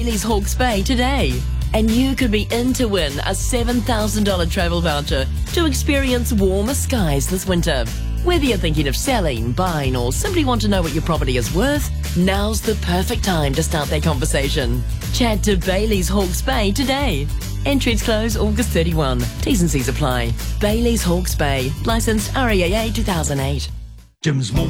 Bailey's Hawke's Bay today. And you could be in to win a $7,000 travel voucher to experience warmer skies this winter. Whether you're thinking of selling, buying, or simply want to know what your property is worth, now's the perfect time to start that conversation. Chat to Bailey's Hawke's Bay today. Entries close August 31. T's and C's apply. Bailey's Hawke's Bay. Licensed REAA 2008. Jim's